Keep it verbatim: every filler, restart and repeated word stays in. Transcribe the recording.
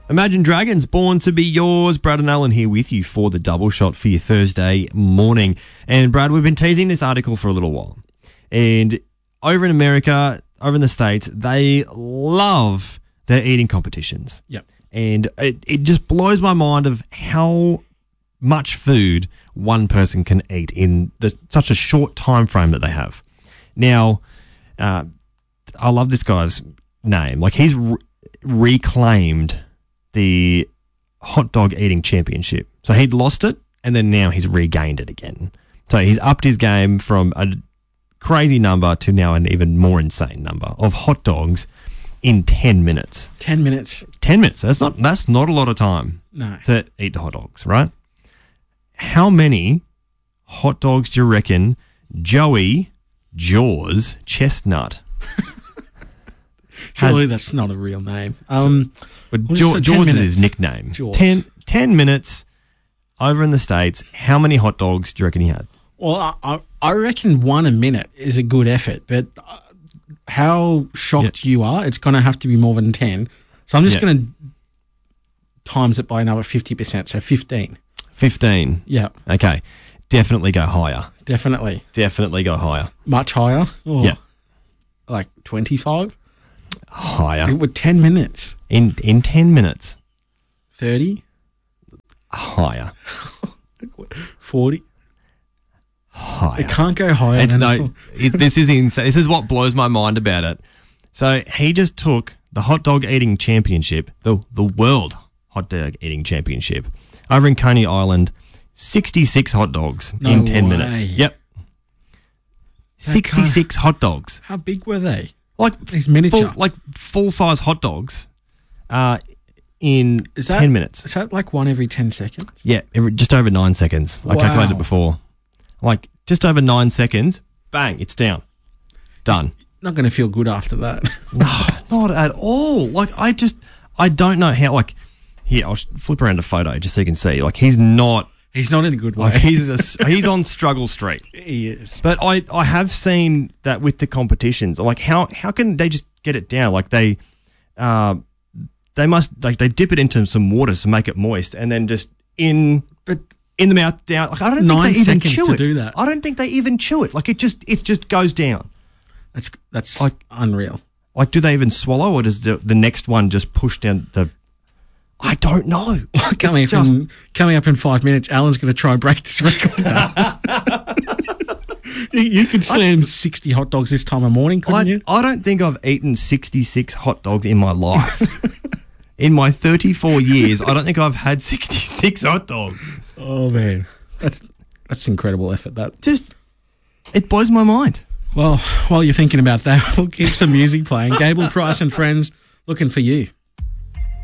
Imagine Dragons, born to be yours. Brad and Alan here with you for the double shot for your Thursday morning. And Brad, we've been teasing this article for a little while. And over in America, over in the States, they love their eating competitions. Yep. And it, it just blows my mind of how much food one person can eat in the, such a short time frame that they have. Now, uh, I love this guy's name. Like, he's re- reclaimed the hot dog eating championship. So he'd lost it, and then now he's regained it again. So he's upped his game from a crazy number to now an even more insane number of hot dogs in ten minutes. Ten minutes. Ten minutes. That's not that's not a lot of time No. to eat the hot dogs, right? How many hot dogs do you reckon Joey Jaws Chestnut Surely has? that's not a real name. Um, But Well, Jaw- just say ten Jaws is minutes. his nickname. Jaws. Ten, ten minutes over in the States. How many hot dogs do you reckon he had? well, I, I- I reckon one a minute is a good effort, but uh, how shocked you are, it's going to have to be more than ten. So I'm just Yeah. going to times it by another fifty percent, so fifteen. Fifteen. Yeah, Okay. Definitely go higher. definitely. Definitely go higher. Much higher? Or Yeah. Like twenty-five? Higher. With ten minutes. In in ten minutes. thirty? Higher. forty? Higher. It can't go higher It's than no. It, this is insane. This is what blows my mind about it. So he just took the hot dog eating championship, the the world hot dog eating championship, over in Coney Island, sixty-six hot dogs No in ten way. minutes. Yep. sixty-six hot dogs. How big were they? Like These miniature. full, like full size hot dogs, uh, in Is that- ten minutes. Is that like one every ten seconds? Yeah, every, just over nine seconds. I Wow. calculated before. Like just over nine seconds, bang, it's down, done. Not going to feel good after that. No, not at all. Like I just, I don't know how. Like here, I'll sh- flip around a photo just so you can see. Like he's not. He's not in a good way. Like he's a, s- he's on struggle street. he is. But I, I have seen that with the competitions. I'm like, how how can they just get it down? Like they, uh, they must like they dip it into some water to make it moist, and then just in But in the mouth down. Like I don't Nine think they even seconds chew to it. do that. I don't think they even chew it. Like it just it just goes down. that's that's Like- unreal. Like do they even swallow, or does the the next one just push down the? I don't know. Coming up, It's just, in, coming up in five minutes, Alan's going to try and break this record. you, you could slam sixty hot dogs this time of morning, couldn't I, you? I don't think I've eaten sixty-six hot dogs in my life. In my thirty-four years, I don't think I've had sixty-six hot dogs. Oh man, that's that's incredible effort. That. Just, it blows my mind. Well, while you're thinking about that, we'll keep some music playing. Gable Price and Friends, looking for you.